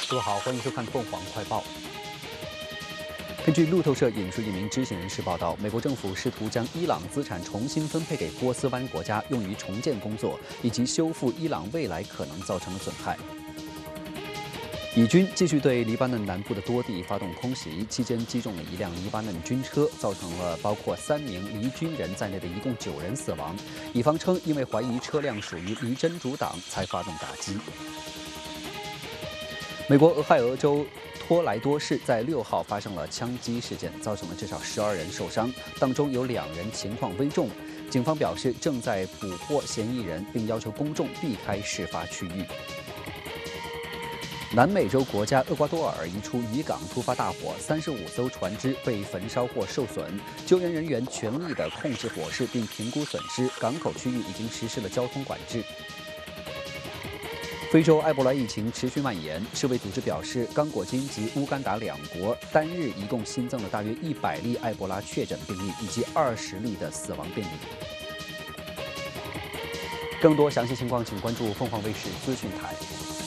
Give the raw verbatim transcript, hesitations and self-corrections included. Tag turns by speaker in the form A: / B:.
A: 各位好，欢迎收看凤凰快报。根据路透社引述一名知情人士报道，美国政府试图将伊朗资产重新分配给波斯湾国家，用于重建工作以及修复伊朗未来可能造成的损害。以军继续对黎巴嫩南部的多地发动空袭，期间击中了一辆黎巴嫩军车，造成了包括三名黎军人在内的一共九人死亡。以方称，因为怀疑车辆属于黎真主党，才发动打击。美国俄亥俄州托莱多市在六号发生了枪击事件，造成了至少十二人受伤，当中有两人情况危重。警方表示正在捕获嫌疑人，并要求公众避开事发区域。南美洲国家厄瓜多尔一处渔港突发大火，三十五艘船只被焚烧或受损，救援人员全力地控制火势并评估损失，港口区域已经实施了交通管制。非洲埃博拉疫情持续蔓延，世卫组织表示，刚果金及乌干达两国单日一共新增了大约一百例埃博拉确诊病例，以及二十例的死亡病例。更多详细情况，请关注凤凰卫视资讯台。